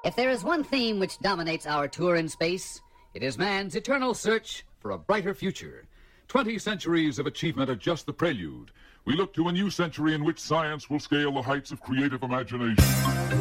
If there is one theme which dominates our tour in space, it is man's eternal search for a brighter future. 20 centuries of achievement are just the prelude. We look to a new century in which science will scale the heights of creative imagination.